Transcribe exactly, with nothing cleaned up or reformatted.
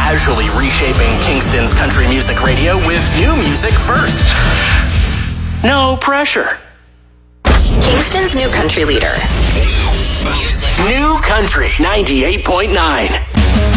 casually reshaping Kingston's country music radio with new music first. No pressure. Kingston's new country leader. New Country ninety-eight point nine.